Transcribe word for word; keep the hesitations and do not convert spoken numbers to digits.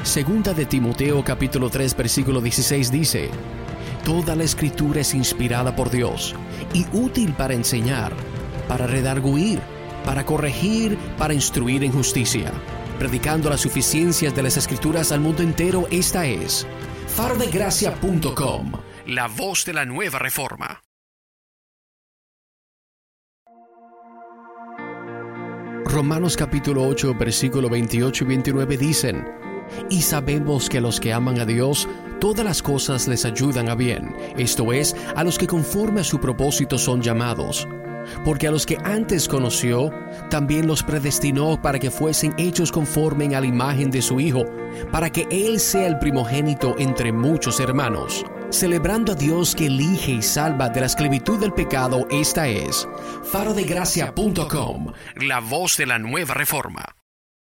Segunda de Timoteo capítulo tres versículo dieciséis dice: Toda la escritura es inspirada por Dios y útil para enseñar, para redarguir, para corregir, para instruir en justicia, predicando las suficiencias de las escrituras al mundo entero. Esta es faro de gracia punto com, la voz de la nueva reforma. Romanos capítulo ocho versículo veintiocho y veintinueve dicen: Y sabemos que a los que aman a Dios, todas las cosas les ayudan a bien, esto es, a los que conforme a su propósito son llamados. Porque a los que antes conoció, también los predestinó para que fuesen hechos conforme a la imagen de su Hijo, para que Él sea el primogénito entre muchos hermanos. Celebrando a Dios que elige y salva de la esclavitud del pecado, esta es faro de gracia punto com, la voz de la nueva reforma.